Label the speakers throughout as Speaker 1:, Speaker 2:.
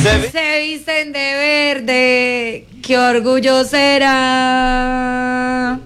Speaker 1: Se visten de verde, qué orgullo será.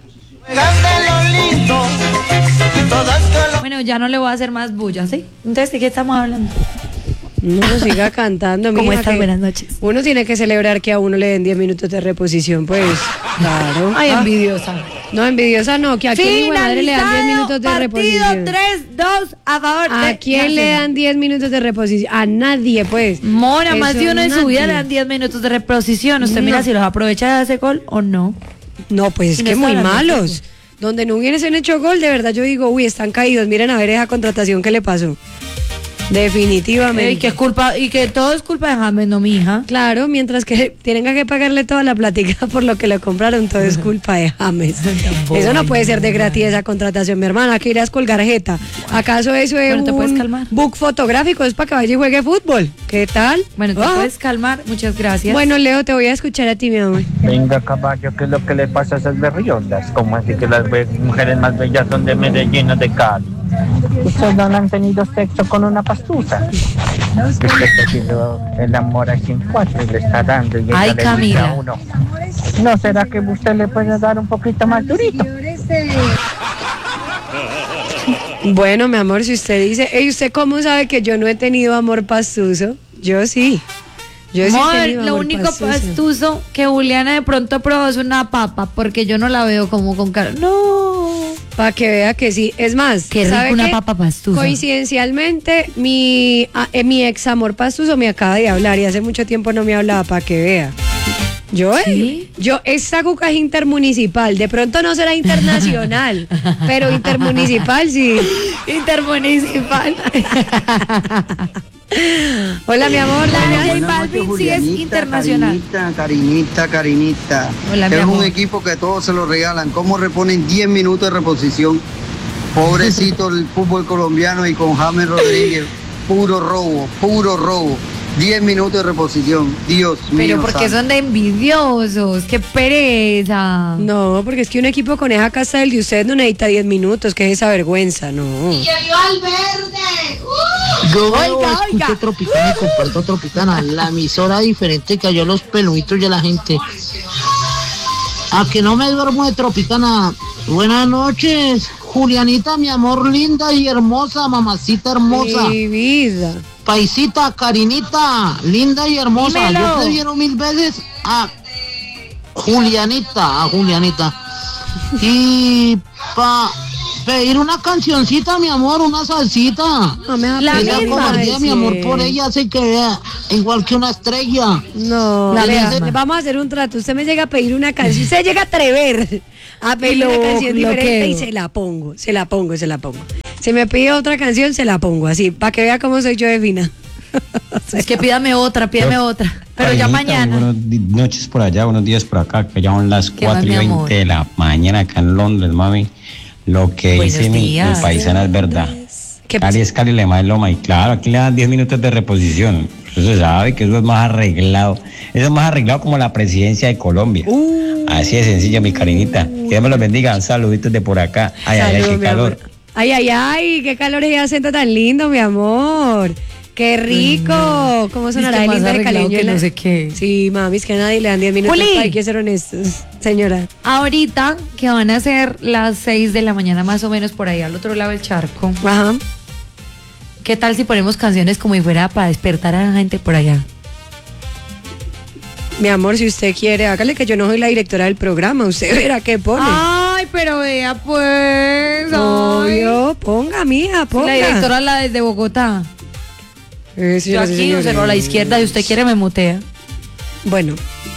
Speaker 1: Bueno, ya no le voy a hacer más bulla, ¿sí? Entonces, ¿de qué estamos hablando?
Speaker 2: No, siga cantando.
Speaker 1: ¿Cómo
Speaker 2: mija,
Speaker 1: estás?
Speaker 2: que
Speaker 1: Buenas noches.
Speaker 2: Uno tiene que celebrar que a uno le den 10 minutos de reposición, pues. Claro.
Speaker 1: Ay, envidiosa.
Speaker 2: No, envidiosa no, que a quién hijo de madre le dan 10 minutos de reposición.
Speaker 1: Partido 3-2 a favor de...
Speaker 2: ¿A quién le dan 10 minutos de reposición? A nadie, pues.
Speaker 1: Mona, más
Speaker 2: Eso
Speaker 1: de uno en su vida
Speaker 2: nadie.
Speaker 1: le dan 10 minutos de reposición. Usted mira si los aprovecha de ese gol o no.
Speaker 2: No, pues es
Speaker 1: Y no
Speaker 2: que
Speaker 1: está
Speaker 2: muy
Speaker 1: hablando
Speaker 2: malos. Donde no hubiesen hecho gol, de verdad yo digo, uy, están caídos. Miren a ver esa contratación que le pasó. Definitivamente.
Speaker 1: Y que es culpa, y que todo es culpa de James, no mi hija.
Speaker 2: Claro, mientras que tienen que pagarle toda la plática por lo que lo compraron, todo es culpa de James. Eso no puede ser de gratis esa contratación, mi hermana, que irás colgar jeta. ¿Acaso eso es
Speaker 1: Bueno, te puedes
Speaker 2: un
Speaker 1: calmar.
Speaker 2: book fotográfico? Es para que vaya y juegue fútbol. ¿Qué tal?
Speaker 1: Bueno, te puedes calmar, muchas gracias.
Speaker 2: Bueno, Leo, te voy a escuchar a ti, mi amor.
Speaker 3: Venga, caballo, ¿qué es lo que le pasa a esas berriolas? ¿Cómo así que las mujeres más bellas son de Medellín o de Cali? Ustedes no han tenido sexo con una pastusa. Usted está haciendo el amor a 104 y le está dando y ella
Speaker 1: Ay,
Speaker 3: le
Speaker 1: Camila.
Speaker 3: dice a uno. ¿No será que usted le puede dar un poquito más durito?
Speaker 2: Bueno, mi amor, si usted dice, ¿y usted cómo sabe que yo no he tenido amor pastuso? Yo sí. Yo sí he
Speaker 1: Amor,
Speaker 2: tenido
Speaker 1: lo
Speaker 2: amor
Speaker 1: único
Speaker 2: pastuso.
Speaker 1: pastuso que Juliana de pronto probó es una papa, porque yo no la veo como con cara. No.
Speaker 2: Para que vea que sí. Es más,
Speaker 1: Qué rico
Speaker 2: ¿sabe
Speaker 1: una
Speaker 2: qué?
Speaker 1: papa pastusa.
Speaker 2: Coincidencialmente, mi ex amor pastuso me acaba de hablar y hace mucho tiempo no me hablaba, para que vea.
Speaker 1: ¿Sí?
Speaker 2: Esta cuca es intermunicipal, de pronto no será internacional, pero intermunicipal sí.
Speaker 1: Intermunicipal.
Speaker 2: Hola, mi amor.
Speaker 1: La
Speaker 2: ¿cómo
Speaker 1: de
Speaker 2: andas?
Speaker 1: J Balvin sí es internacional.
Speaker 4: Carinita.
Speaker 1: Hola, mi
Speaker 4: Es un
Speaker 1: amor.
Speaker 4: equipo que todos se lo regalan. ¿Cómo reponen 10 minutos de reposición? Pobrecito el fútbol colombiano y con James Rodríguez. Puro robo. 10 minutos de reposición. Dios mío.
Speaker 1: Pero porque
Speaker 4: santo.
Speaker 1: son de envidiosos, qué pereza.
Speaker 2: No, porque es que un equipo con esa casa del de usted no necesita 10 minutos, que es esa vergüenza, no.
Speaker 5: Yo
Speaker 1: Oiga.
Speaker 5: escucho Tropicana y comparto Tropicana, la emisora diferente que yo los peluditos de la gente. A que no me duermo de Tropicana. Buenas noches, Julianita, mi amor linda y hermosa, mamacita hermosa.
Speaker 2: Mi vida.
Speaker 5: Paisita, Carinita, linda y hermosa.
Speaker 1: Dímelo.
Speaker 5: Yo prefiero 1000 veces a Julianita, Y pa pedir una cancioncita, mi amor, una salsita.
Speaker 2: No me va a
Speaker 1: La
Speaker 2: pedir
Speaker 5: Esa
Speaker 1: misma.
Speaker 5: cobardía, mi amor, por ella hace que vea igual que una estrella.
Speaker 2: No,
Speaker 1: La
Speaker 2: vea,
Speaker 1: misma.
Speaker 2: vamos a hacer un trato. Usted me llega a pedir una canción, usted llega a atrever a pedir
Speaker 1: Lo-
Speaker 2: una canción
Speaker 1: lo
Speaker 2: diferente
Speaker 1: quedo.
Speaker 2: y se la pongo. Si me pide otra canción, se la pongo así, para que vea cómo soy yo de fina.
Speaker 1: Es que pídame otra. Pero ya
Speaker 6: Carinita,
Speaker 1: mañana.
Speaker 6: Buenas noches por allá, buenos días por acá, que ya son las
Speaker 1: ¿Qué más,
Speaker 6: 4 y
Speaker 1: mi
Speaker 6: 20
Speaker 1: amor?
Speaker 6: de la mañana acá en Londres, mami. Lo que
Speaker 1: Buenos
Speaker 6: dice mi
Speaker 1: días.
Speaker 6: paisana es verdad.
Speaker 2: ¿Qué
Speaker 6: Cali es Cali, Lema es Loma. Y claro, aquí le dan 10 minutos de reposición. Eso se sabe que eso es más arreglado. Eso es más arreglado como la presidencia de Colombia. Así de sencillo, mi Carinita. Que Dios me los bendiga. Saluditos de por acá. Ay,
Speaker 2: Saludos,
Speaker 6: qué
Speaker 2: mi
Speaker 6: calor.
Speaker 2: amor. Ay, qué calor y acento tan lindo, mi amor. Qué rico. ¿Cómo sonará
Speaker 1: Dice
Speaker 2: el
Speaker 1: más
Speaker 2: lindo de
Speaker 1: arreglado
Speaker 2: cariño?
Speaker 1: que no sé qué.
Speaker 2: Sí, mami, es que a nadie le dan 10 minutos.
Speaker 1: Juli.
Speaker 2: Hay que ser honestos, señora.
Speaker 1: Ahorita que van a ser las 6 de la mañana más o menos por ahí al otro lado del charco.
Speaker 2: Ajá.
Speaker 1: ¿Qué tal si ponemos canciones como si fuera para despertar a la gente por allá?
Speaker 2: Mi amor, si usted quiere, hágale que yo no soy la directora del programa. Usted verá qué pone.
Speaker 1: Ay, pero vea pues.
Speaker 2: Obvio, ponga, mía, ponga.
Speaker 1: La directora la desde Bogotá. Yo
Speaker 2: Señora,
Speaker 1: aquí
Speaker 2: señora.
Speaker 1: observo a la izquierda y usted quiere me mutea.
Speaker 2: Bueno,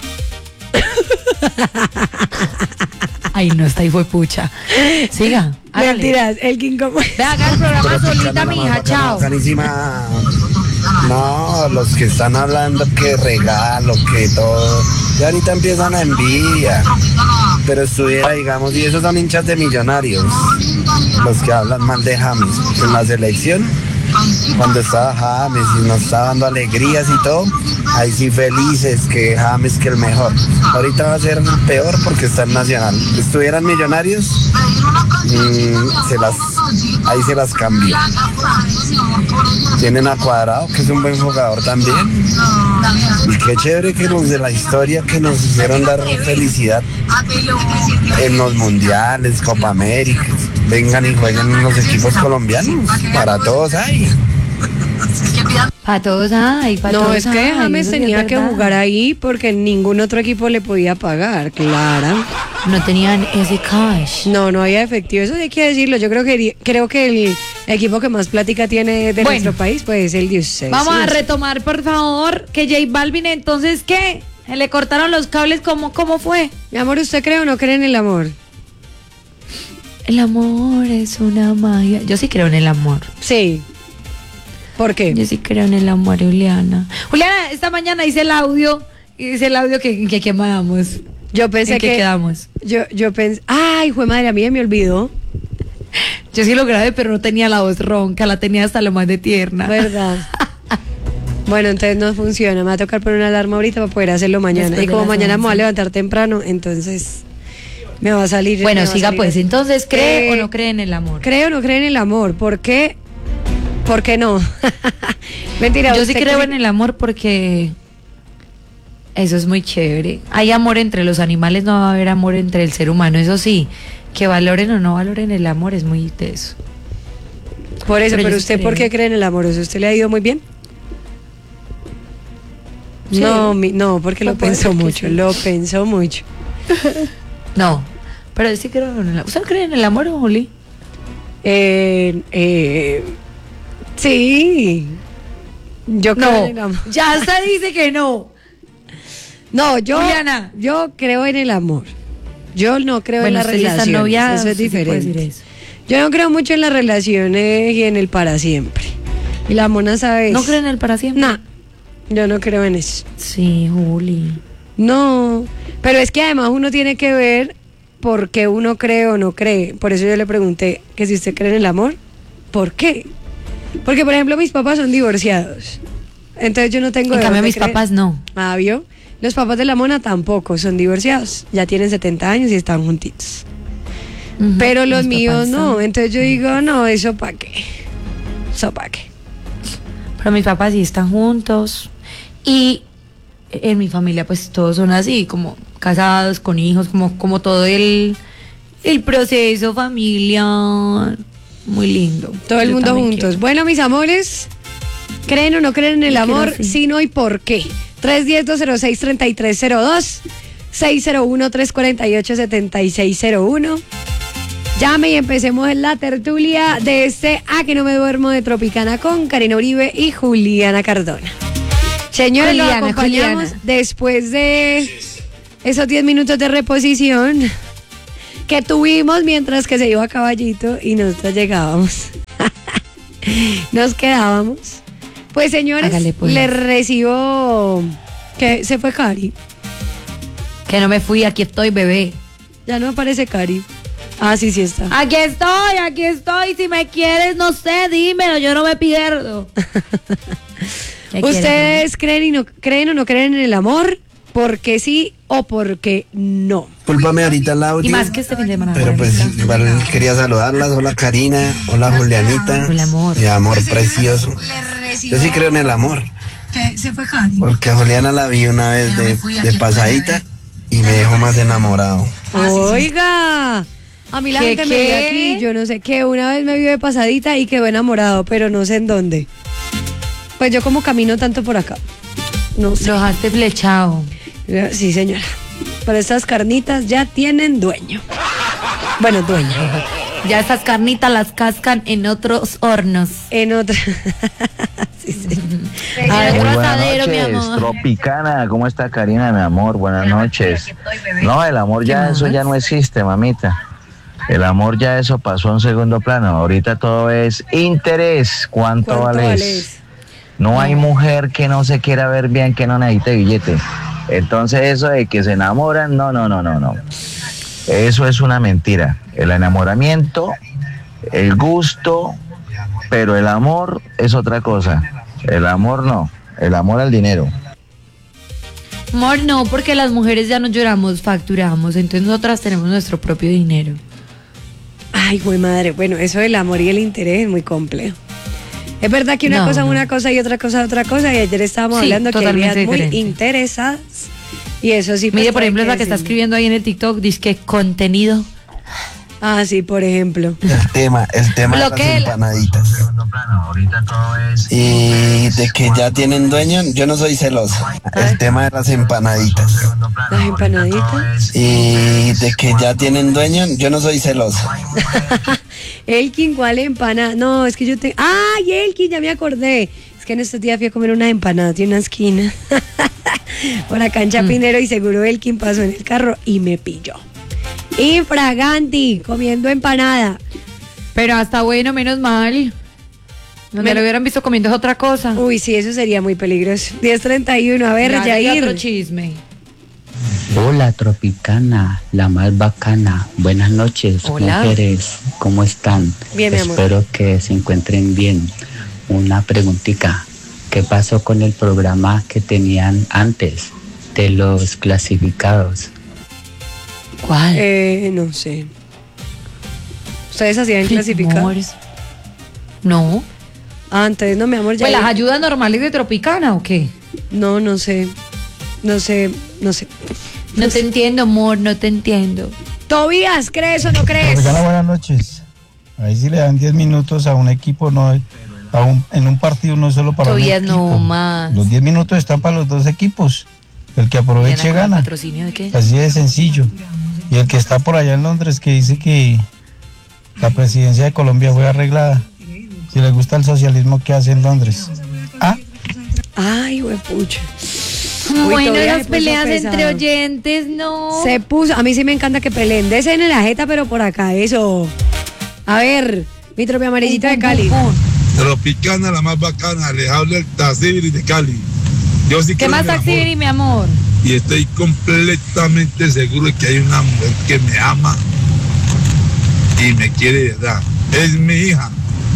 Speaker 1: Ay, no, está ahí fue pucha. Siga. hágale.
Speaker 2: mentiras, el King como...
Speaker 1: Ve, haga el programa solita, mi hija, chao.
Speaker 7: Bacanísima. No, los que están hablando que regalo, que todo, ya ahorita empiezan a envidia. Pero estuviera, digamos, y esos son hinchas de Millonarios, los que hablan mal de James. En la selección, cuando estaba James y nos estaba dando alegrías y todo, ahí sí felices que James que el mejor. Ahorita va a ser peor porque está en Nacional. Si estuvieran Millonarios, ahí se las cambio. Tienen a Cuadrado, que es un buen jugador también. Y qué chévere que los de la historia que nos hicieron dar felicidad en los mundiales, Copa América, vengan y jueguen en los equipos colombianos. Para todos hay.
Speaker 1: Para todos hay, para
Speaker 2: No,
Speaker 1: todos
Speaker 2: es que
Speaker 1: hay,
Speaker 2: James
Speaker 1: eso sí es
Speaker 2: tenía que
Speaker 1: verdad.
Speaker 2: jugar ahí porque ningún otro equipo le podía pagar, claro.
Speaker 1: No tenían ese cash.
Speaker 2: No había efectivo, eso hay que decirlo. Yo creo que el equipo que más plática tiene de
Speaker 1: Bueno.
Speaker 2: nuestro país, pues es el de ustedes.
Speaker 1: Vamos
Speaker 2: Sí,
Speaker 1: a
Speaker 2: sí.
Speaker 1: retomar, por favor, que J Balvin, entonces, ¿qué? ¿Le cortaron los cables? ¿Cómo fue?
Speaker 2: Mi amor, ¿usted cree o no cree en el amor?
Speaker 1: El amor es una magia. Yo sí creo en el amor.
Speaker 2: Sí. ¿Por qué?
Speaker 1: Yo sí creo en el amor, Juliana. Juliana, esta mañana hice el audio, que quemamos.
Speaker 2: Yo pensé
Speaker 1: ¿En qué
Speaker 2: que
Speaker 1: quedamos?
Speaker 2: yo pensé, ay, jue madre, a mí me olvidó,
Speaker 1: Yo sí lo grabé, pero no tenía la voz ronca, la tenía hasta lo más de tierna.
Speaker 2: ¿verdad? Bueno, entonces no funciona, me va a tocar poner una alarma ahorita para poder hacerlo mañana.
Speaker 1: Después
Speaker 2: Y
Speaker 1: de
Speaker 2: como
Speaker 1: las
Speaker 2: mañana me voy a
Speaker 1: 11.
Speaker 2: levantar temprano, entonces me va a salir.
Speaker 1: Bueno,
Speaker 2: me va a
Speaker 1: siga
Speaker 2: salir-
Speaker 1: pues. Entonces, ¿cree
Speaker 2: Eh,
Speaker 1: o no cree en el amor?
Speaker 2: ¿Cree o no cree en el amor? ¿Por qué? ¿Por qué no? Mentira.
Speaker 1: Yo sí
Speaker 2: ¿usted
Speaker 1: creo
Speaker 2: cree-
Speaker 1: en el amor porque eso es muy chévere. Hay amor entre los animales, no va a haber amor entre el ser humano. Eso sí, que valoren o no valoren el amor es muy de eso.
Speaker 2: Por eso,
Speaker 1: Pero
Speaker 2: pero
Speaker 1: yo sí
Speaker 2: usted, ¿por
Speaker 1: creo.
Speaker 2: qué cree en el amor? ¿O sea, ¿usted le ha ido muy bien?
Speaker 1: Sí.
Speaker 2: No, porque lo
Speaker 1: Puede
Speaker 2: pensó
Speaker 1: ser que
Speaker 2: mucho,
Speaker 1: sí.
Speaker 2: lo pensó mucho.
Speaker 1: No, pero yo sí creo en el amor. ¿Usted cree en el amor, Juli?
Speaker 2: Sí. Yo creo en el amor.
Speaker 1: ya hasta dice que no.
Speaker 2: No,
Speaker 1: Juliana.
Speaker 2: yo creo en el amor. Yo no creo en las
Speaker 1: usted sí está
Speaker 2: relaciones.
Speaker 1: noviada,
Speaker 2: eso es
Speaker 1: usted sí puede
Speaker 2: diferente.
Speaker 1: decir eso.
Speaker 2: Yo no creo mucho en las relaciones y en el para siempre. Y la mona sabe.
Speaker 1: ¿No creen en el para siempre?
Speaker 2: No, yo no creo en eso.
Speaker 1: Sí, Juli.
Speaker 2: No, pero es que además uno tiene que ver por qué uno cree o no cree. Por eso yo le pregunté que si usted cree en el amor, ¿por qué? Porque, por ejemplo, mis papás son divorciados. Entonces yo no tengo...
Speaker 1: En
Speaker 2: de
Speaker 1: cambio,
Speaker 2: dónde
Speaker 1: mis
Speaker 2: creer.
Speaker 1: papás no.
Speaker 2: Ah, ¿vio? Los papás de la mona tampoco son divorciados. Ya tienen 70 años y están juntitos.
Speaker 1: Ujú,
Speaker 2: Pero los
Speaker 1: mis
Speaker 2: míos
Speaker 1: papás
Speaker 2: no.
Speaker 1: son-
Speaker 2: Entonces yo digo, no, ¿eso para qué? ¿Eso para qué?
Speaker 1: Pero mis papás sí están juntos. Y en mi familia, pues todos son así, como casados, con hijos, como todo el proceso familiar. Muy lindo.
Speaker 2: Todo el
Speaker 1: Yo
Speaker 2: mundo
Speaker 1: también
Speaker 2: juntos.
Speaker 1: quiero.
Speaker 2: Bueno, mis amores, ¿creen o no creen en el
Speaker 1: Yo quiero
Speaker 2: amor?
Speaker 1: así.
Speaker 2: Si no, ¿y por qué? 310-206-3302, 601-348-7601. Llame y empecemos en la tertulia de este A que no me duermo de Tropicana con Karina Uribe y Juliana Cardona. Señores, los
Speaker 1: Juliana,
Speaker 2: acompañamos
Speaker 1: Juliana.
Speaker 2: después de esos 10 minutos de reposición que tuvimos mientras que se iba a Caballito y nosotros llegábamos. Nos quedábamos. Pues señores,
Speaker 1: Hágale, pues.
Speaker 2: le recibo que se fue Cari.
Speaker 1: Que no me fui, aquí estoy, bebé.
Speaker 2: Ya no aparece Cari. Ah, sí, sí está.
Speaker 1: Aquí estoy. Si me quieres, no sé, dímelo, yo no me pierdo. ¿Qué
Speaker 2: ¿Ustedes creen o no creen en el amor? ¿Por qué sí o por qué no?
Speaker 7: Cúlpame ahorita el audio.
Speaker 1: Y más que este fin de semana.
Speaker 7: Pero pues
Speaker 1: ahorita.
Speaker 7: igual quería saludarlas. Hola Karina, hola Julianita.
Speaker 1: Hola, amor.
Speaker 7: Mi amor precioso. Yo sí creo en el amor.
Speaker 2: Se fue Cari.
Speaker 7: Porque a Juliana la vi una vez de pasadita y me dejó más enamorado.
Speaker 2: Oiga, a mí la
Speaker 1: ¿Qué,
Speaker 2: gente me vio
Speaker 1: qué?
Speaker 2: aquí, yo no sé qué, una vez me vio de pasadita y quedó enamorado, pero no sé en dónde. Pues yo como camino tanto por acá. No sé.
Speaker 1: Lo dejaste flechado.
Speaker 2: Sí, señora. Pero estas carnitas ya tienen dueño. Bueno, dueño.
Speaker 1: Ya estas carnitas las cascan en otros hornos.
Speaker 2: En otra. Sí, sí.
Speaker 1: A ver,
Speaker 3: Muy
Speaker 1: un
Speaker 3: buenas
Speaker 1: asadero, mi
Speaker 3: noches,
Speaker 1: amor.
Speaker 3: Tropicana, ¿cómo está Karina, mi amor? Buenas noches. No, el amor ya,
Speaker 1: ¿Qué
Speaker 3: eso
Speaker 1: más?
Speaker 3: ya no existe, mamita. El amor ya eso pasó a un segundo plano. Ahorita todo es interés. ¿Cuánto vales?
Speaker 2: vales?
Speaker 3: No hay mujer que no se quiera ver bien, que no necesite billete. Entonces eso de que se enamoran, no. Eso es una mentira. El enamoramiento, el gusto, pero el amor es otra cosa. El amor no, el amor al dinero.
Speaker 1: Amor, no, porque las mujeres ya no lloramos, facturamos. Entonces nosotras tenemos nuestro propio dinero.
Speaker 2: Ay, güey madre. Bueno, eso del amor y el interés es muy complejo. Es verdad que una
Speaker 1: No,
Speaker 2: cosa
Speaker 1: no.
Speaker 2: una cosa y otra cosa otra cosa, y ayer estábamos
Speaker 1: Sí,
Speaker 2: hablando que hay
Speaker 1: totalmente
Speaker 2: vidas muy
Speaker 1: diferente.
Speaker 2: interesadas. Y eso sí. pues,
Speaker 1: Mire, por
Speaker 2: hay
Speaker 1: ejemplo, la que está
Speaker 2: decirlo.
Speaker 1: escribiendo ahí en el TikTok, dice que contenido.
Speaker 2: Ah, sí, por ejemplo.
Speaker 7: El tema de las
Speaker 1: Bloquéela.
Speaker 7: empanaditas. Y de que ya tienen dueño, yo no soy celoso. El tema de las empanaditas.
Speaker 2: Las empanaditas.
Speaker 7: Y de que ya tienen dueño, yo no soy celoso.
Speaker 2: Elkin, ¿cuál empanada? No, es que yo te... ¡Ay, Elkin! Ya me acordé. Es que en estos días fui a comer unas empanadas de una esquina. Por acá en Chapinero, y seguro Elkin pasó en el carro y me pilló. Infraganti, comiendo empanada.
Speaker 1: Pero hasta bueno, menos mal. Donde
Speaker 2: Men-
Speaker 1: lo hubieran visto comiendo es otra cosa.
Speaker 2: Uy, sí, eso sería muy peligroso. 10:31, a ver,
Speaker 1: Ya hay otro
Speaker 2: Jair.
Speaker 1: chisme.
Speaker 8: Hola Tropicana, la más bacana. Buenas noches,
Speaker 1: Hola.
Speaker 8: mujeres. ¿Cómo están?
Speaker 2: Bien, mi amor.
Speaker 8: Espero que se encuentren bien. Una preguntita. ¿Qué pasó con el programa que tenían antes de los clasificados?
Speaker 1: ¿Cuál?
Speaker 2: No sé. ¿Ustedes hacían clasificados?
Speaker 1: Amores. No.
Speaker 2: Antes, no, mi amor, ya.
Speaker 1: Pues las ayudas normales de Tropicana o qué?
Speaker 2: No sé. No sé.
Speaker 1: No te entiendo, amor, no te entiendo.
Speaker 2: Tobías, ¿crees o no crees?
Speaker 9: Tropicana, buenas noches. Ahí sí le dan 10 minutos a un equipo, no en un partido no es solo para un
Speaker 1: Tobías
Speaker 9: equipo.
Speaker 1: no más.
Speaker 9: Los 10 minutos están para los dos equipos. El que aproveche
Speaker 1: ¿Con el
Speaker 9: gana.
Speaker 1: patrocinio de qué?
Speaker 9: Así de sencillo. Y el que está por allá en Londres que dice que la presidencia de Colombia fue arreglada. Si le gusta el socialismo que hace en Londres. Ah,
Speaker 2: Ay, huepucha.
Speaker 1: Bueno,
Speaker 2: Tobías
Speaker 1: las
Speaker 2: se puso
Speaker 1: peleas
Speaker 2: pesado.
Speaker 1: entre oyentes, no.
Speaker 2: Se puso, a mí sí me encanta que peleen. Dese en la jeta, pero por acá, eso. A ver, mi tropia amarillita de Cali.
Speaker 10: Tropicana, la más bacana, les habla el Taxibiri de Cali. Yo sí
Speaker 1: ¿Qué
Speaker 10: creo
Speaker 1: más,
Speaker 10: en el amor,
Speaker 1: Taxibiri, mi amor?
Speaker 10: y estoy completamente seguro de que hay una mujer que me ama y me quiere de verdad. Es mi hija.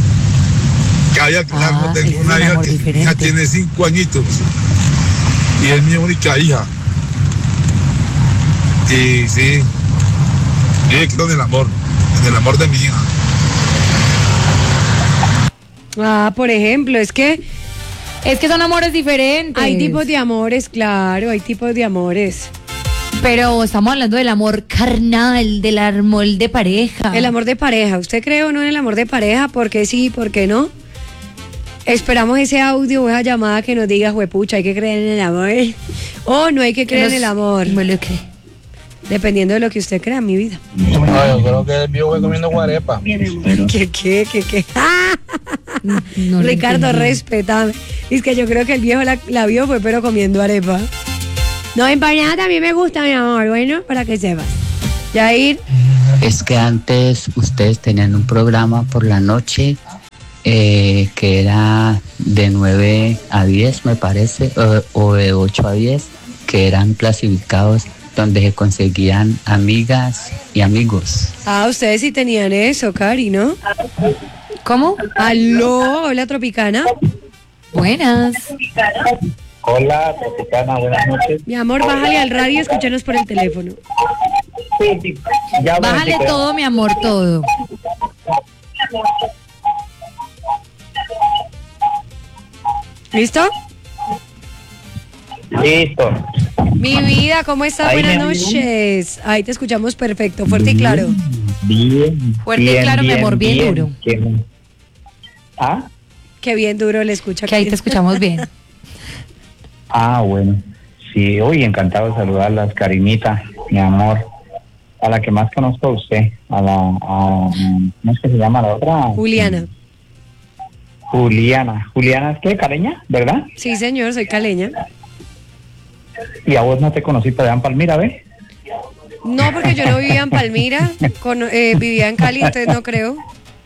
Speaker 10: Cabe aclarar,
Speaker 1: Ah,
Speaker 10: no tengo
Speaker 1: ese es
Speaker 10: una
Speaker 1: un
Speaker 10: hija
Speaker 1: amor
Speaker 10: que mi
Speaker 1: diferente.
Speaker 10: hija tiene 5 añitos y es mi única hija. Y sí, yo creo en el amor de mi hija.
Speaker 2: Ah, por ejemplo, es que
Speaker 1: son amores diferentes.
Speaker 2: hay tipos de amores, claro, hay tipos de amores.
Speaker 1: Pero estamos hablando del amor carnal, del amor de pareja.
Speaker 2: El amor de pareja, ¿usted cree o no en el amor de pareja? ¿Por qué sí, por qué no? Esperamos ese audio o esa llamada que nos diga, juepucha, hay que creer en el amor. O no hay que creer en el amor.
Speaker 1: Me lo cree.
Speaker 2: Dependiendo de lo que usted crea, mi vida.
Speaker 7: No, yo creo que el viejo fue comiendo guarepa.
Speaker 2: ¿Qué? ¡Ah!
Speaker 1: No lo
Speaker 2: Ricardo,
Speaker 1: entendí.
Speaker 2: respetame. Es que yo creo que el viejo la vio fue pero comiendo arepa. No, empanada también me gusta, mi amor. Bueno, para que sepas. Yair,
Speaker 8: Es que antes ustedes tenían un programa por la noche que era de 9 a 10, me parece, o de 8 a 10, que eran clasificados donde se conseguían amigas y amigos.
Speaker 2: ustedes sí tenían eso, Cari, ¿no?
Speaker 1: ¿Cómo?
Speaker 2: Aló, hola Tropicana.
Speaker 1: Buenas.
Speaker 3: Hola, Tropicana, buenas noches.
Speaker 2: Mi amor, bájale al radio y escúchanos por el teléfono.
Speaker 3: Sí, ya
Speaker 1: Bájale todo, mi amor, todo.
Speaker 2: ¿Listo?
Speaker 3: Listo.
Speaker 2: Mi vida, ¿cómo estás?
Speaker 3: Ahí
Speaker 2: Buenas
Speaker 3: me oyen.
Speaker 2: noches. Ahí te escuchamos perfecto, fuerte y claro.
Speaker 3: Bien.
Speaker 1: Fuerte y claro, mi amor, bien duro.
Speaker 3: ¿Ah?
Speaker 2: Qué bien duro le escucha.
Speaker 1: Que ahí te escuchamos bien.
Speaker 3: Bueno. Sí, hoy encantado de saludarlas, Karinita, mi amor. A la que más conozco a usted, ¿cómo es que se llama la otra?
Speaker 2: Juliana.
Speaker 3: Juliana. ¿Juliana es qué? ¿Caleña? ¿Verdad?
Speaker 2: Sí, señor, soy caleña.
Speaker 3: Y a vos no te conocí por allá en Palmira, ¿ves?
Speaker 2: No, porque yo no vivía en Palmira, vivía en Cali, entonces no creo.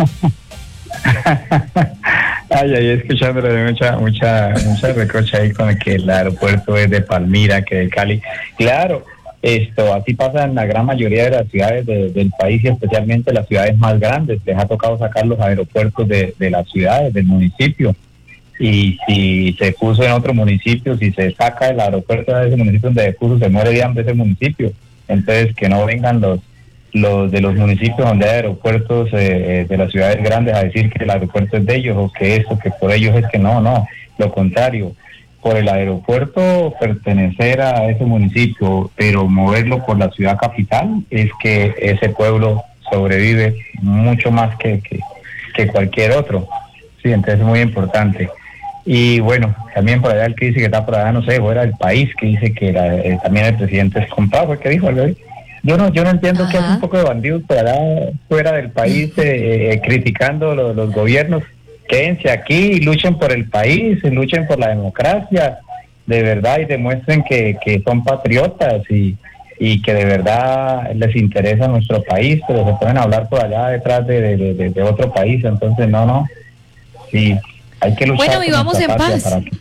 Speaker 3: Ay, escuchándole mucha recocha ahí con que el aeropuerto es de Palmira, que de Cali. Claro, así pasa en la gran mayoría de las ciudades del país y especialmente las ciudades más grandes. Les ha tocado sacar los aeropuertos de las ciudades, del municipio. Y si se puso en otro municipio, si se saca el aeropuerto de ese municipio donde se puso, se muere de hambre ese municipio. Entonces, que no vengan
Speaker 11: de los municipios donde hay aeropuertos de las ciudades grandes a decir que el aeropuerto es de ellos o que eso, que por ellos es que no, lo contrario. Por el aeropuerto pertenecer a ese municipio, pero moverlo por la ciudad capital, es que ese pueblo sobrevive mucho más que cualquier otro. Sí, entonces es muy importante. Y bueno, también por allá el que dice que está por allá, no sé, fuera del país, que dice que también el presidente es comprado, ¿qué dijo? Yo no entiendo que hace un poco de bandidos por allá fuera del país criticando los gobiernos. Quédense aquí y luchen por el país, y luchen por la democracia, de verdad, y demuestren que son patriotas y que de verdad les interesa nuestro país, pero se pueden hablar por allá detrás de otro país. Entonces sí, hay que luchar.
Speaker 1: Bueno, vivamos en paz.
Speaker 11: Para que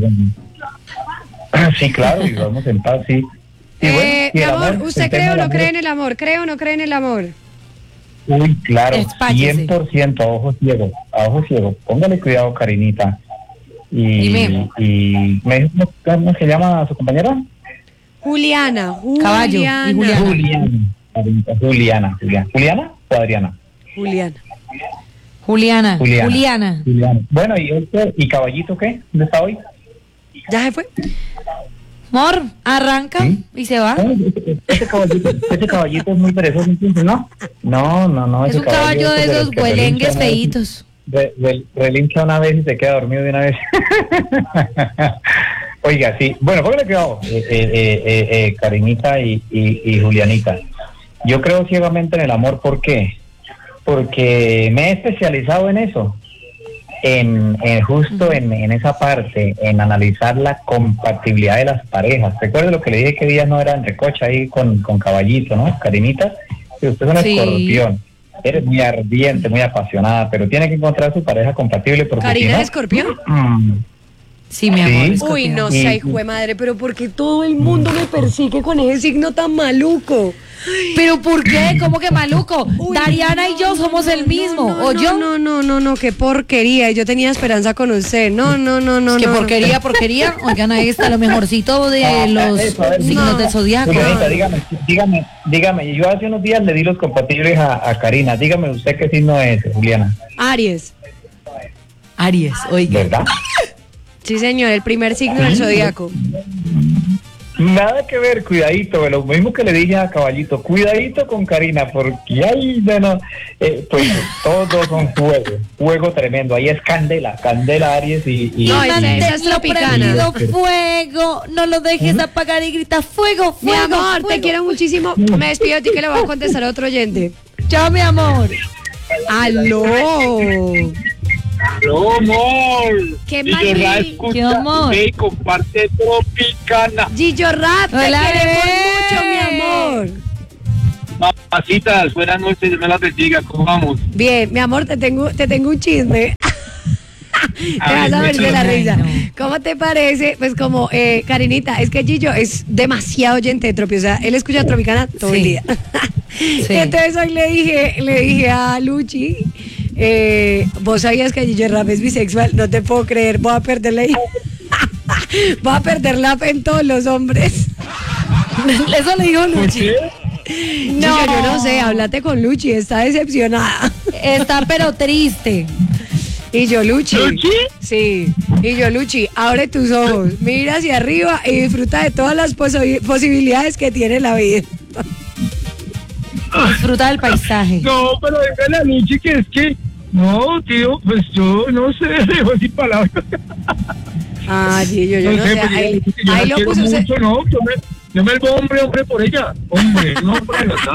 Speaker 11: sí, claro, vivamos en paz, sí.
Speaker 2: Mi amor, ¿usted cree o no cree en el amor? ¿Cree o no cree en el amor?
Speaker 11: Uy, claro,
Speaker 1: Espáchese.
Speaker 11: 100%, a ojo ciego. Póngale cuidado, Karinita. Y ¿me dijo cómo se llama su compañera?
Speaker 2: Juliana.
Speaker 1: Caballo y
Speaker 11: Juliana. ¿Juliana o Adriana?
Speaker 2: Juliana.
Speaker 1: Juliana.
Speaker 11: Bueno, ¿y Caballito qué? ¿Dónde está hoy?
Speaker 2: ¿Ya se fue?
Speaker 1: Amor, arranca y se va.
Speaker 11: Ese caballito es muy perezoso, entonces, ¿no? No.
Speaker 1: Es un caballo de esos huelengues feitos.
Speaker 11: Relincha una vez y se queda dormido de una vez. Oiga, sí. Bueno, póngale cuidado, Karinita y Julianita. Yo creo ciegamente en el amor. ¿Por qué? Porque me he especializado en eso. Justo en esa parte, en analizar la compatibilidad de las parejas. Recuerda lo que le dije que días no era en recocha ahí con Caballito, ¿no? Karinita, que usted es un escorpión. Eres muy ardiente, muy apasionada, pero tiene que encontrar su pareja compatible porque
Speaker 2: ¿Karina
Speaker 11: si no,
Speaker 2: es escorpión?
Speaker 1: Sí, mi amor.
Speaker 11: Sí.
Speaker 2: Uy, no sé, hijo de madre, pero ¿por qué todo el mundo me persigue con ese signo tan maluco?
Speaker 1: ¿Pero por qué? ¿Cómo que maluco? Dariana y yo somos el mismo. ¿O yo?
Speaker 2: No, qué porquería. Yo tenía esperanza con usted. No.
Speaker 1: ¿Qué porquería? Oigan, ahí está lo mejorcito de los signos del zodiaco.
Speaker 11: Julianita, dígame, yo hace unos días le di los compatibles a Karina. Dígame usted qué signo es, Juliana.
Speaker 2: Aries,
Speaker 1: oiga.
Speaker 11: ¿Verdad?
Speaker 2: Sí, señor, el primer signo del zodiaco.
Speaker 11: Nada que ver, cuidadito, lo mismo que le dije a Caballito, cuidadito con Karina, porque ahí, pues todos son fuego tremendo, ahí es candela Aries y
Speaker 2: no, esa es tropicana.
Speaker 1: Fuego, no lo dejes apagar y grita fuego.
Speaker 2: Mi amor, te quiero muchísimo, me despido de ti que le voy a contestar a otro oyente.
Speaker 1: Chao, mi amor.
Speaker 2: Aló.
Speaker 10: ¡No, amor!
Speaker 2: ¡Qué
Speaker 10: Gillo Rap
Speaker 2: mal!
Speaker 10: escucha
Speaker 1: ¡Qué amor!
Speaker 10: y comparte Tropicana.
Speaker 2: Gillo Rap, te
Speaker 1: Hola,
Speaker 2: queremos
Speaker 1: bebé.
Speaker 2: mucho, mi amor.
Speaker 10: Mamacitas, buenas noches, Dios me las bendiga, ¿cómo vamos?
Speaker 2: Bien, mi amor, te tengo un chisme. Te vas a ver de la risa. ¿Cómo te parece? Pues como, Karinita, es que Gillo es demasiado oyente de Tropi, o sea, él escucha Tropicana todo el día. Entonces hoy le dije a Luchi, vos sabías que Gillo Rap es bisexual, no te puedo creer, voy a perder la fe en todos los hombres.
Speaker 1: Eso le dijo Luchi.
Speaker 2: No, Gillo, yo no sé, háblate con Luchi, está decepcionada.
Speaker 1: Está pero triste.
Speaker 2: Y yo, Luchi.
Speaker 10: ¿Luchi?
Speaker 2: Sí. Y yo, Luchi, abre tus ojos, mira hacia arriba y disfruta de todas las posibilidades que tiene la vida.
Speaker 1: Disfruta del paisaje.
Speaker 10: No, pero dígale a Luchi que es que... No, tío, pues yo no sé, dejo sin palabras.
Speaker 2: Ah, Gillo, yo no sé. Ahí lo puso usted.
Speaker 10: Mucho, no, yo me vuelvo hombre por ella. Hombre, no, hombre, ¿verdad?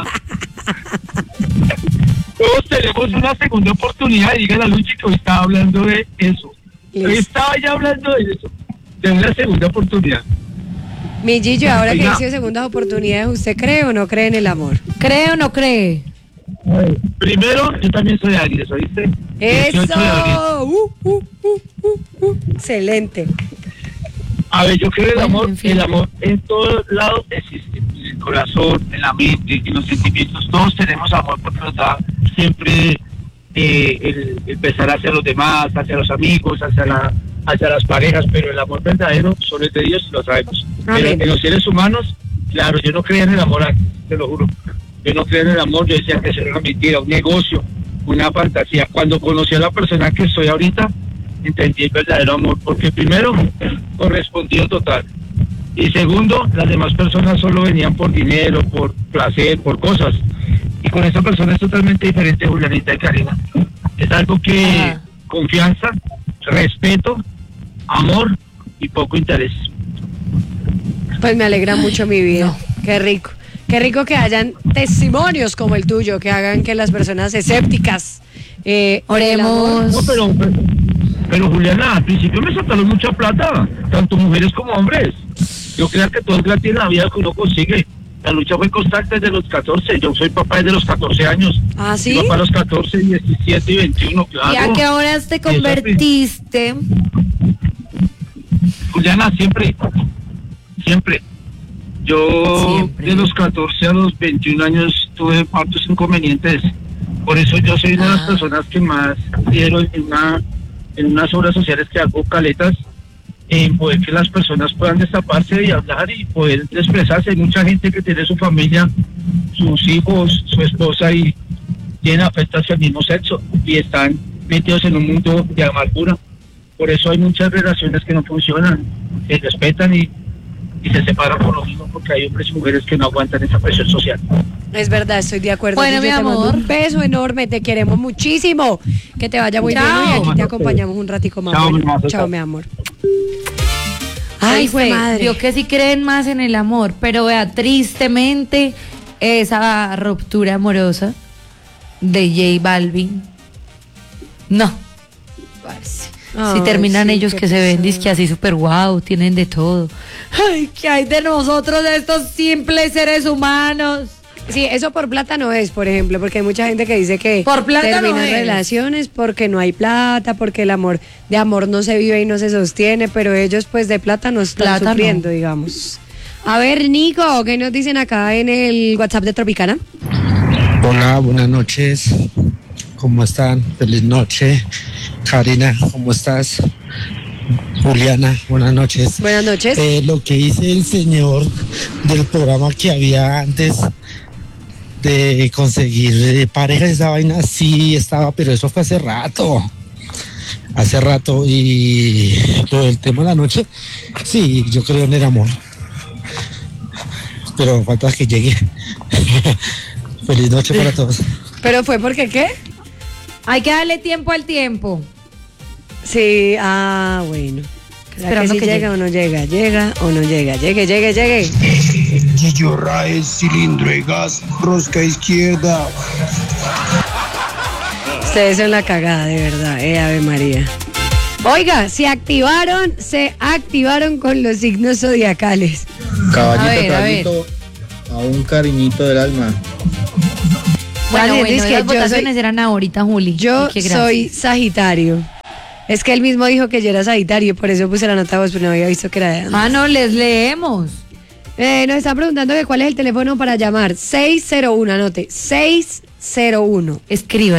Speaker 10: Todos tenemos una segunda oportunidad y dígale a Luchi que hoy estaba hablando de eso. Hoy estaba ya hablando de eso, de una segunda oportunidad.
Speaker 2: Mi Gillo, ahora que dice segundas oportunidades, ¿usted cree o no cree en el amor?
Speaker 1: ¿Cree o no cree?
Speaker 10: Primero, yo también soy Aries, ¿oíste?
Speaker 2: ¡Eso! Excelente.
Speaker 10: A ver, yo creo
Speaker 1: Bueno,
Speaker 10: el amor en todos lados existe, en el corazón, en la mente, en los sentimientos, todos tenemos amor porque nos da siempre el empezar hacia los demás, hacia los amigos, hacia las parejas, pero el amor verdadero solo es de Dios y lo sabemos. Pero en los seres humanos, claro, yo no creía en el amor antes, te lo juro. yo no creía en el amor, yo decía que eso era una mentira, un negocio, una fantasía. Cuando conocí a la persona que soy ahorita, entendí el verdadero amor, porque primero, correspondido total. Y segundo, las demás personas solo venían por dinero, por placer, por cosas. Y con esta persona es totalmente diferente, Julianita y Karina. Es algo que confianza, respeto, amor y poco interés.
Speaker 2: Pues me alegra mucho mi vida. Qué rico. Qué rico que hayan testimonios como el tuyo, que hagan que las personas escépticas oremos.
Speaker 10: No, pero Juliana, al principio me sacaron mucha plata, tanto mujeres como hombres. Yo creo que todo es gratis en la vida que uno consigue. La lucha fue constante desde los 14. Yo soy papá desde los 14 años.
Speaker 2: ¿Ah, sí?
Speaker 10: Mi papá a los 14, 17 y 21, claro.
Speaker 1: ¿Y a qué horas te convertiste?
Speaker 10: Juliana, siempre. Yo de los 14 a los 21 años tuve partos inconvenientes. Por eso yo soy una de las personas que más quiero en unas obras sociales que hago caletas, en poder que las personas puedan destaparse y hablar y poder expresarse. Hay mucha gente que tiene su familia, sus hijos, su esposa y tienen afecto hacia el mismo sexo y están metidos en un mundo de amargura. Por eso hay muchas relaciones que no funcionan, se respetan y se separan por lo mismo, porque hay hombres y mujeres que no aguantan esa presión social.
Speaker 2: Es verdad, estoy de acuerdo.
Speaker 1: Bueno, mi
Speaker 2: te mando
Speaker 1: amor,
Speaker 2: un beso enorme, te queremos muchísimo. Que te vaya muy bien y aquí te acompañamos un ratico más. Chao, mi amor. Ay,
Speaker 1: güey,
Speaker 2: madre.
Speaker 1: yo que sí creen más en el amor, pero vea, tristemente, esa ruptura amorosa de J Balvin, no, parce. Si terminan ellos que se ven disque así súper guau, tienen de todo. Ay, ¿qué hay de nosotros, de estos simples seres humanos?
Speaker 2: Sí, eso por plata no es, por ejemplo, porque hay mucha gente que dice que
Speaker 1: por plata
Speaker 2: terminan
Speaker 1: no es.
Speaker 2: relaciones porque no hay plata, porque el amor de amor no se vive y no se sostiene, pero ellos pues de plata no están sufriendo, digamos. A ver, Nico, ¿qué nos dicen acá en el WhatsApp de Tropicana?
Speaker 7: Hola, buenas noches. ¿Cómo están? Feliz noche. Karina, ¿cómo estás? Juliana, buenas noches.
Speaker 2: Buenas noches.
Speaker 7: Lo que dice el señor del programa que había antes de conseguir pareja, esa vaina sí estaba, pero eso fue hace rato. Y lo del tema de la noche, sí, yo creo en el amor. Pero falta que llegue. Feliz noche para todos.
Speaker 2: ¿Pero fue porque qué?
Speaker 1: Hay que darle tiempo al tiempo.
Speaker 2: Sí, bueno. Esperando que si llega o no llega, llega o no llega, llegue.
Speaker 12: Gillo Raez, cilindro de gas, rosca izquierda.
Speaker 2: Ustedes son la cagada, de verdad, Ave María. Oiga, se activaron con los signos zodiacales.
Speaker 13: Caballito, a un cariñito del alma.
Speaker 1: Bueno,
Speaker 2: es que
Speaker 1: las votaciones eran ahorita, Juli.
Speaker 2: Yo soy Sagitario. Es que él mismo dijo que yo era Sagitario, por eso puse la nota voz, pero no había visto que era de antes.
Speaker 1: No, les leemos.
Speaker 2: Nos están preguntando que cuál es el teléfono para llamar. 601, anote, 601.
Speaker 1: Escriba.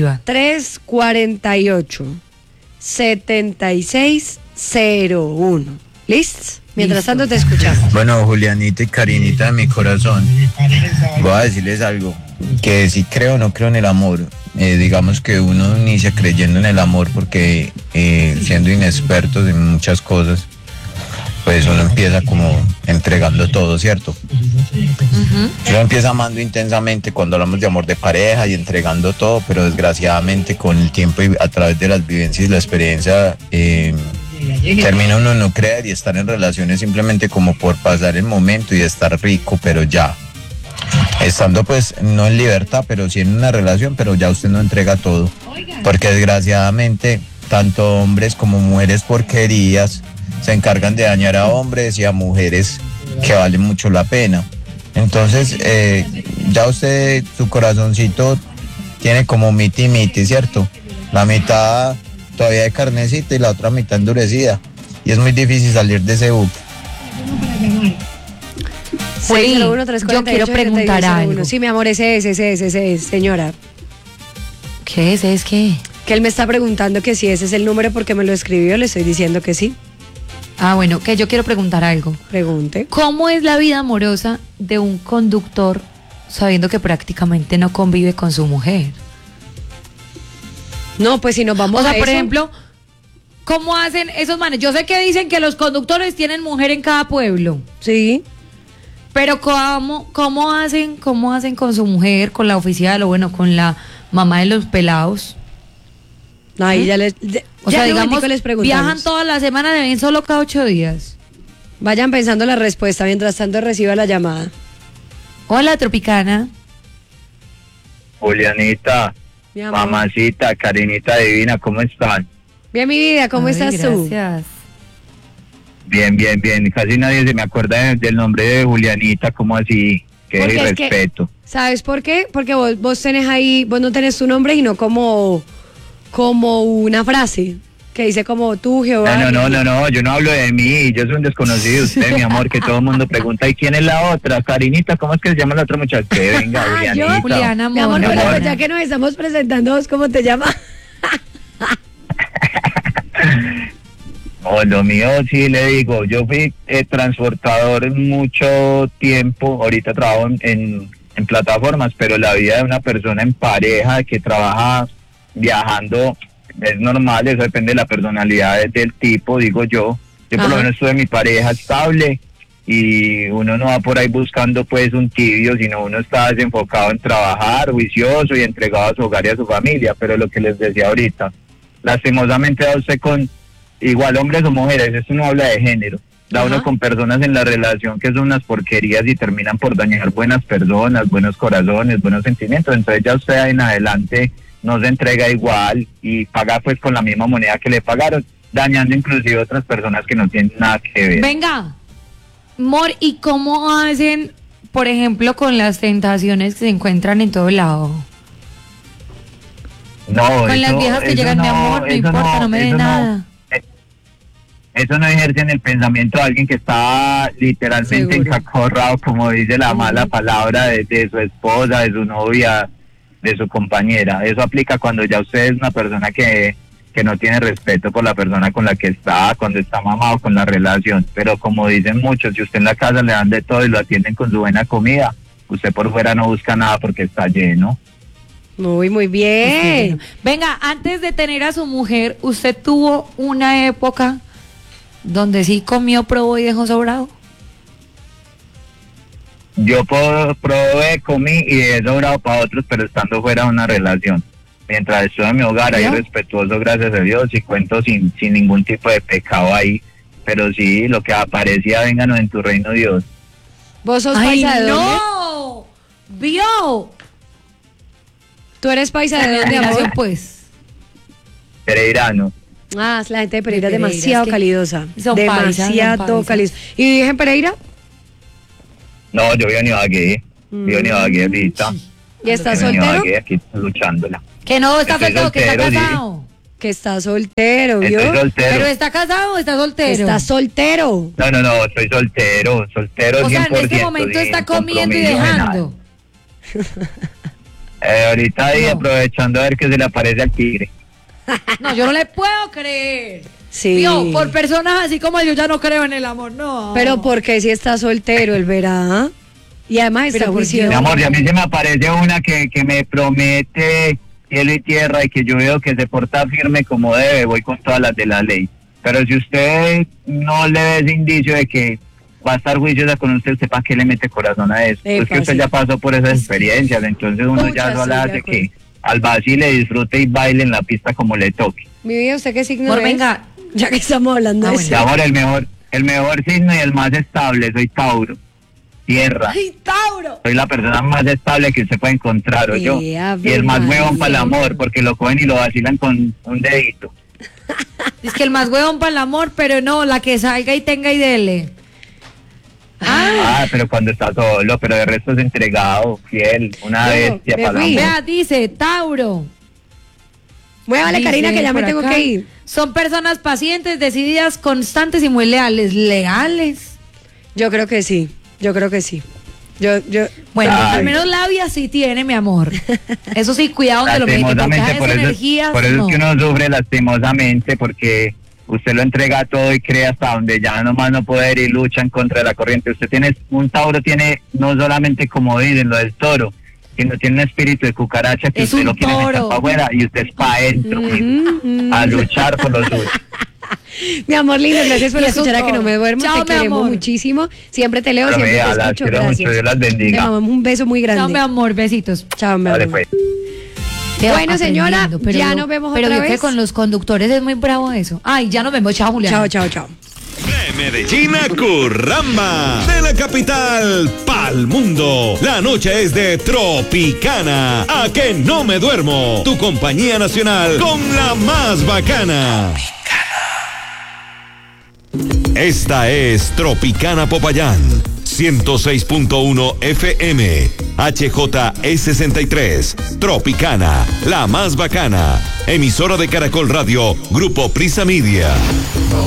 Speaker 2: 348-7601. ¿Listos? Mientras tanto te escuchamos.
Speaker 14: Bueno, Julianita y Karinita de mi corazón, voy a decirles algo, que si creo o no creo en el amor. Digamos que uno inicia creyendo en el amor porque siendo inexpertos en muchas cosas, pues uno empieza como entregando todo, ¿cierto? Uno empieza amando intensamente cuando hablamos de amor de pareja y entregando todo, pero desgraciadamente con el tiempo y a través de las vivencias y la experiencia termina uno no creer y estar en relaciones simplemente como por pasar el momento y estar rico, pero ya estando pues no en libertad, pero sí en una relación, pero ya usted no entrega todo, porque desgraciadamente tanto hombres como mujeres porquerías se encargan de dañar a hombres y a mujeres que valen mucho la pena. Entonces ya usted, su corazoncito tiene como miti, ¿cierto? La mitad todavía de carnecita y la otra mitad endurecida, y es muy difícil salir de ese buque.
Speaker 1: Juli, yo quiero preguntar algo.
Speaker 2: Sí, mi amor, ese es, señora.
Speaker 1: ¿Qué es? ¿Es qué?
Speaker 2: Que él me está preguntando que si ese es el número porque me lo escribió, le estoy diciendo que sí.
Speaker 1: Bueno, que yo quiero preguntar algo.
Speaker 2: Pregunte.
Speaker 1: ¿Cómo es la vida amorosa de un conductor sabiendo que prácticamente no convive con su mujer?
Speaker 2: No, pues si nos vamos
Speaker 1: O sea,
Speaker 2: a
Speaker 1: por
Speaker 2: eso,
Speaker 1: ejemplo, ¿cómo hacen esos manes? Yo sé que dicen que los conductores tienen mujer en cada pueblo.
Speaker 2: Sí.
Speaker 1: Pero ¿cómo hacen con su mujer, con la oficial o bueno, con la mamá de los pelados?
Speaker 2: Ahí ya les...
Speaker 1: O sea, digamos,
Speaker 2: les preguntamos.
Speaker 1: viajan toda la semana, ven solo cada 8 días.
Speaker 2: Vayan pensando la respuesta, mientras tanto reciba la llamada.
Speaker 1: Hola, Tropicana.
Speaker 11: Julianita,
Speaker 2: Mi amor.
Speaker 11: mamacita, Karinita divina, ¿cómo están?
Speaker 2: Bien, mi vida, ¿cómo
Speaker 1: Ay,
Speaker 2: estás tú?
Speaker 1: gracias.
Speaker 11: Bien, bien, bien. Casi nadie se me acuerda del nombre de Julianita, ¿cómo así? Qué
Speaker 2: Porque es que-
Speaker 11: respeto.
Speaker 2: ¿Sabes por qué? Porque vos tenés ahí, vos no tenés tu nombre, sino como una frase que dice como tú, Jehová.
Speaker 11: No, yo no hablo de mí, yo soy un desconocido, usted, mi amor, que todo el mundo pregunta, ¿y quién es la otra? Karinita, ¿cómo es que se llama la otra muchacha? Que venga,
Speaker 2: Ah,
Speaker 11: Julianita.
Speaker 2: yo,
Speaker 1: Juliana,
Speaker 2: Mi amor,
Speaker 11: Mi
Speaker 2: pero
Speaker 11: amor.
Speaker 2: pues ya que nos estamos presentando, ¿vos cómo te llamas?
Speaker 11: Oh, lo mío sí le digo, yo fui transportador mucho tiempo, ahorita trabajo en plataformas, pero la vida de una persona en pareja que trabaja viajando es normal, eso depende de la personalidad del tipo, digo yo. Yo por lo
Speaker 2: Ajá.
Speaker 11: menos tuve mi pareja estable y uno no va por ahí buscando pues un tibio, sino uno está desenfocado en trabajar, juicioso y entregado a su hogar y a su familia, pero lo que les decía ahorita, lastimosamente da usted con igual hombres o mujeres, esto no habla de género, da uno con personas en la relación que son unas porquerías y terminan por dañar buenas personas, buenos corazones, buenos sentimientos, entonces ya usted en adelante no se entrega igual y paga pues con la misma moneda que le pagaron, dañando inclusive a otras personas que no tienen nada que ver.
Speaker 1: Venga, Mor, ¿y cómo hacen, por ejemplo, con las tentaciones que se encuentran en todo lado?
Speaker 11: No,
Speaker 1: Con las viejas que llegan, mi amor, no importa, no me dé nada.
Speaker 11: Eso no ejerce en el pensamiento de alguien que está literalmente encacorrado, como dice la mala palabra de su esposa, de su novia, de su compañera. Eso aplica cuando ya usted es una persona que no tiene respeto por la persona con la que está, cuando está mamado con la relación. Pero como dicen muchos, si usted en la casa le dan de todo y lo atienden con su buena comida, usted por fuera no busca nada porque está lleno.
Speaker 2: Muy bien.
Speaker 1: Venga, antes de tener a su mujer, ¿usted tuvo una época donde sí comió, probó y dejó sobrado?
Speaker 11: Yo probé, comí y he sobrado para otros, pero estando fuera de una relación. Mientras estoy en mi hogar, ahí respetuoso, gracias a Dios, y cuento sin ningún tipo de pecado ahí. Pero sí, lo que aparecía, vénganos en tu reino, Dios.
Speaker 2: ¿Vos sos
Speaker 1: ¡Ay,
Speaker 2: paisa de dónde?
Speaker 1: no! ¡Vio!
Speaker 2: ¿Tú eres paisa de dónde, amor?
Speaker 1: Pues.
Speaker 11: Pereirano.
Speaker 2: Ah, la gente de Pereira es
Speaker 1: Pereira,
Speaker 2: demasiado
Speaker 1: es que
Speaker 2: calidosa.
Speaker 1: son
Speaker 2: Demasiado
Speaker 1: paisas.
Speaker 2: calidosa. ¿Y vives en Pereira?
Speaker 11: No, yo vivo en Ibagué. Vivo en Ibagué ahorita.
Speaker 2: ¿Y estás
Speaker 11: Vivo en
Speaker 2: soltero?
Speaker 11: Ibagué, aquí luchándola.
Speaker 1: Que no está
Speaker 11: Estoy
Speaker 1: soltero, que está
Speaker 11: soltero, sí.
Speaker 1: casado.
Speaker 2: Que está soltero, ¿vio?
Speaker 11: Estoy soltero.
Speaker 1: Pero está casado o está soltero.
Speaker 2: Está soltero.
Speaker 11: No, estoy soltero 100%.
Speaker 1: O sea, en este momento
Speaker 11: sin
Speaker 1: está comiendo y
Speaker 11: compromiso de nada.
Speaker 1: dejando.
Speaker 11: Ahorita ahí aprovechando a ver qué se le aparece al tigre.
Speaker 1: No, yo no le puedo creer.
Speaker 2: Sí.
Speaker 1: Vio, por personas así como yo ya no creo en el amor, no.
Speaker 2: Pero porque si está soltero, él verá. Y además está
Speaker 1: Pero,
Speaker 2: juicioso.
Speaker 11: Mi amor, y a mí se me aparece una que me promete cielo y tierra y que yo veo que se porta firme como debe, voy con todas las de la ley. Pero si usted no le ve ese indicio de que va a estar juiciosa con usted para qué le mete corazón a eso. Pues que usted
Speaker 2: sí.
Speaker 11: ya pasó por esas experiencias, entonces uno
Speaker 2: Muchas,
Speaker 11: ya no
Speaker 2: sí,
Speaker 11: le
Speaker 2: de
Speaker 11: hace
Speaker 2: acuerdo.
Speaker 11: que al vacile disfrute y baile en la pista como le toque.
Speaker 2: Mi vida, ¿usted qué signo
Speaker 1: Amor,
Speaker 2: es?
Speaker 1: venga.
Speaker 2: Ya que estamos hablando de
Speaker 11: Mi
Speaker 2: eso.
Speaker 11: amor, el mejor signo y el más estable, soy Tauro. Tierra.
Speaker 1: ¡Ay, Tauro!
Speaker 11: Soy la persona más estable que usted puede encontrar, yo. Y
Speaker 2: Ave
Speaker 11: el más
Speaker 2: María.
Speaker 11: huevón para el amor, porque lo cogen y lo vacilan con un dedito.
Speaker 1: Es que el más huevón para el amor, pero no, la que salga y tenga y dele.
Speaker 11: Ah, pero cuando está solo, pero de resto es entregado, fiel, una
Speaker 1: No,
Speaker 11: bestia
Speaker 1: me
Speaker 11: para el
Speaker 1: fui.
Speaker 11: amor.
Speaker 1: Vea, dice Tauro.
Speaker 2: Muévale,
Speaker 1: Dice
Speaker 2: Karina, que ya me
Speaker 1: por
Speaker 2: tengo
Speaker 1: acá,
Speaker 2: que ir.
Speaker 1: Son personas pacientes, decididas, constantes y muy leales. ¿Leales?
Speaker 2: Yo creo que sí. Yo creo que sí.
Speaker 1: Bueno,
Speaker 11: Ay.
Speaker 1: al menos labia sí tiene, mi amor. Eso sí, cuidado donde lo mete, porque
Speaker 11: Lastimosamente,
Speaker 1: esas
Speaker 11: por eso,
Speaker 1: energías,
Speaker 11: por eso
Speaker 1: no.
Speaker 11: es que uno sufre lastimosamente, porque
Speaker 15: usted lo entrega todo y cree hasta donde ya nomás no poder y luchan contra la corriente. Un Tauro tiene no solamente, como dicen, lo del toro, sino tiene un espíritu de cucaracha que
Speaker 1: Es
Speaker 15: usted
Speaker 1: un
Speaker 15: lo quiere meter
Speaker 1: toro.
Speaker 15: para afuera y usted es para adentro, a luchar por lo suyo.
Speaker 2: Mi amor lindo, gracias por
Speaker 1: Y es un
Speaker 2: escuchar a Que No Me Duermo.
Speaker 1: Chao,
Speaker 2: te
Speaker 1: mi
Speaker 2: queremos
Speaker 1: amor.
Speaker 2: muchísimo. Siempre te leo,
Speaker 15: Pero
Speaker 2: siempre te
Speaker 15: las
Speaker 2: escucho.
Speaker 15: quiero
Speaker 2: Gracias.
Speaker 15: mucho, Dios las bendiga.
Speaker 2: Te mandamos un beso muy grande.
Speaker 1: Chao, mi amor, besitos.
Speaker 2: Chao, mi
Speaker 15: Dale,
Speaker 2: amor.
Speaker 15: pues.
Speaker 1: Te
Speaker 2: Bueno,
Speaker 1: va
Speaker 2: señora,
Speaker 1: aprendiendo,
Speaker 2: ya nos vemos
Speaker 1: pero
Speaker 2: otra
Speaker 1: vio que
Speaker 2: vez.
Speaker 1: con los conductores es muy bravo eso. Ay, ya nos vemos. Chao, Julián.
Speaker 2: Chao, chao, chao.
Speaker 16: De Medellín a Curramba, de la capital pa'l mundo. La noche es de Tropicana. A Que No Me Duermo, tu compañía nacional con la más bacana. Esta es Tropicana Popayán, 106.1 FM, HJE63, Tropicana, la más bacana. Emisora de Caracol Radio, Grupo Prisa Media.